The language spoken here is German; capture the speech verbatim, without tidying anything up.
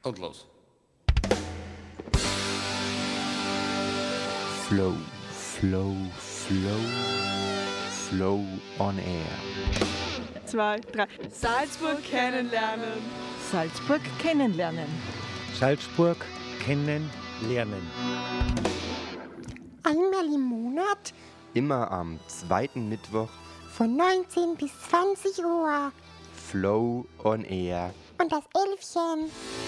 Und los. Flow, Flow, Flow, Flow on Air. Zwei, drei. Salzburg kennenlernen. Salzburg kennenlernen. Salzburg kennenlernen. Einmal im Monat Immer am zweiten Mittwoch von neunzehn bis zwanzig Uhr. Flow on Air. Und das Elfchen